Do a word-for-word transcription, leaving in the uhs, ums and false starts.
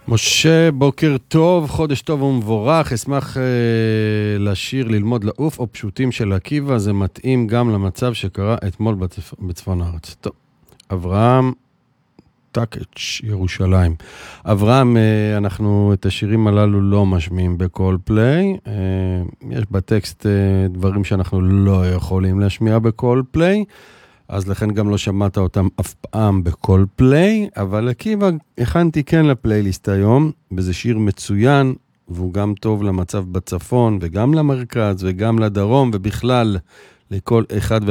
משה, בוקר טוב, חודש טוב ומבורך, אשמח אה, לשיר ללמוד לעוף או פשוטים של עקיבא, זה מתאים גם למצב שקרה אתמול בצפ... בצפון הארץ. טוב, אברהם טקץ', ירושלים. אברהם, אה, אנחנו את השירים הללו לא משמיעים בקול פליי, אה, יש בטקסט אה, דברים שאנחנו לא יכולים להשמיע בקול פליי, אז לכן גם לא שמעת אותם אף פעם בכל פליי, אבל עקיבא הכנתי כן לפלייליסט היום, וזה שיר מצוין, והוא גם טוב למצב בצפון, וגם למרכז, וגם לדרום, ובכלל לכל אחד